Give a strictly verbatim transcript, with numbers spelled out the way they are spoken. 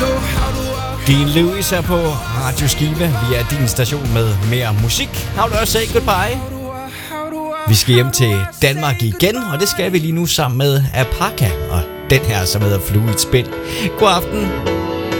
Dean Lewis er på Radio Skive. Vi er din station med mere musik. How do I say goodbye? Vi skal hjem til Danmark igen, og det skal vi lige nu sammen med Apaka og den her, som hedder Fluid Spil. God aften.